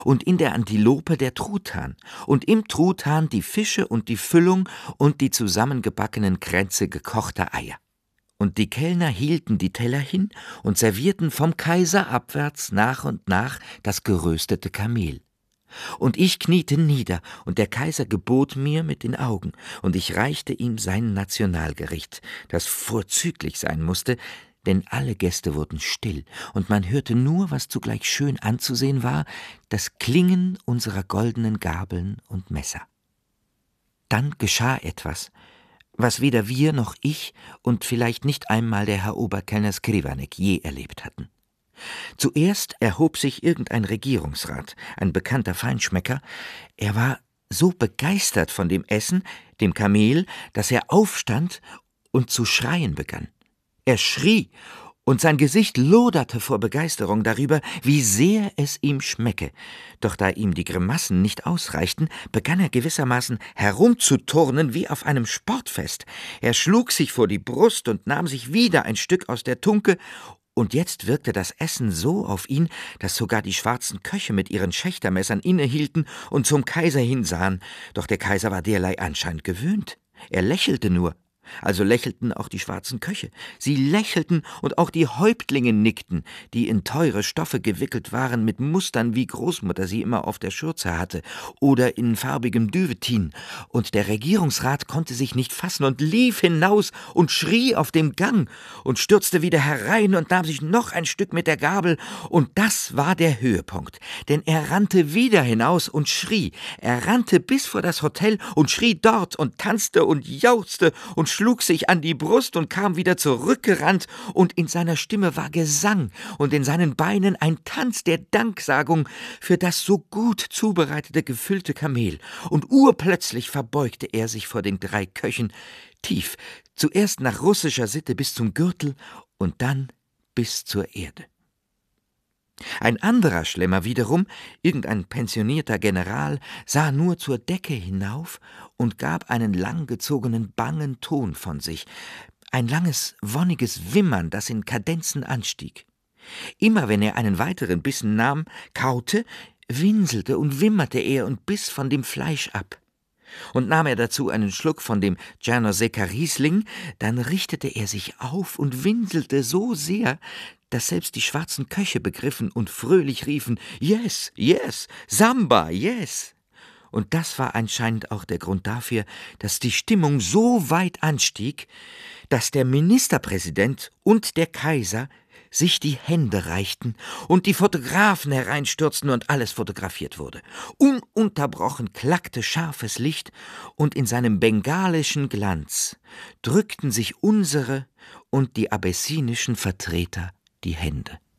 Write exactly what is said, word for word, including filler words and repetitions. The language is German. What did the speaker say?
und in der Antilope der Truthahn und im Truthahn die Fische und die Füllung und die zusammengebackenen Kränze gekochter Eier. Und die Kellner hielten die Teller hin und servierten vom Kaiser abwärts nach und nach das geröstete Kamel. Und ich kniete nieder, und der Kaiser gebot mir mit den Augen, und ich reichte ihm sein Nationalgericht, das vorzüglich sein musste, denn alle Gäste wurden still, und man hörte nur, was zugleich schön anzusehen war, das Klingen unserer goldenen Gabeln und Messer. Dann geschah etwas, was weder wir noch ich und vielleicht nicht einmal der Herr Oberkellner Skrivanek je erlebt hatten. Zuerst erhob sich irgendein Regierungsrat, ein bekannter Feinschmecker. Er war so begeistert von dem Essen, dem Kamel, dass er aufstand und zu schreien begann. Er schrie, und sein Gesicht loderte vor Begeisterung darüber, wie sehr es ihm schmecke. Doch da ihm die Grimassen nicht ausreichten, begann er gewissermaßen herumzuturnen wie auf einem Sportfest. Er schlug sich vor die Brust und nahm sich wieder ein Stück aus der Tunke, und jetzt wirkte das Essen so auf ihn, dass sogar die schwarzen Köche mit ihren Schächtermessern innehielten und zum Kaiser hinsahen. Doch der Kaiser war derlei anscheinend gewöhnt. Er lächelte nur. Also lächelten auch die schwarzen Köche. Sie lächelten, und auch die Häuptlinge nickten, die in teure Stoffe gewickelt waren, mit Mustern, wie Großmutter sie immer auf der Schürze hatte, oder in farbigem Duvetin. Und der Regierungsrat konnte sich nicht fassen und lief hinaus und schrie auf dem Gang und stürzte wieder herein und nahm sich noch ein Stück mit der Gabel. Und das war der Höhepunkt, denn er rannte wieder hinaus und schrie. Er rannte bis vor das Hotel und schrie dort und tanzte und jauchzte und schlug sich an die Brust und kam wieder zurückgerannt, und in seiner Stimme war Gesang und in seinen Beinen ein Tanz der Danksagung für das so gut zubereitete gefüllte Kamel, und urplötzlich verbeugte er sich vor den drei Köchen tief, zuerst nach russischer Sitte bis zum Gürtel und dann bis zur Erde. Ein anderer Schlemmer wiederum, irgendein pensionierter General, sah nur zur Decke hinauf und gab einen langgezogenen, bangen Ton von sich, ein langes, wonniges Wimmern, das in Kadenzen anstieg. Immer wenn er einen weiteren Bissen nahm, kaute, winselte und wimmerte er und biss von dem Fleisch ab. Und nahm er dazu einen Schluck von dem Czernoseker Riesling, dann richtete er sich auf und winselte so sehr, dass selbst die schwarzen Köche begriffen und fröhlich riefen, »Yes, yes, Samba, yes!« Und das war anscheinend auch der Grund dafür, dass die Stimmung so weit anstieg, dass der Ministerpräsident und der Kaiser sich die Hände reichten und die Fotografen hereinstürzten und alles fotografiert wurde. Ununterbrochen klackte scharfes Licht, und in seinem bengalischen Glanz drückten sich unsere und die abessinischen Vertreter die Hände.